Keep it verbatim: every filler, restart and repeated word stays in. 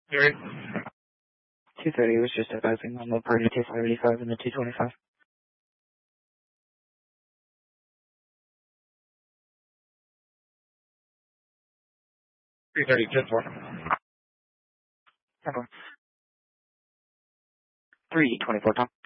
Gary? two thirty was just advising on the party two five eighty-five and the two twenty-five. three thirty, ten four. three twenty-four, Tom.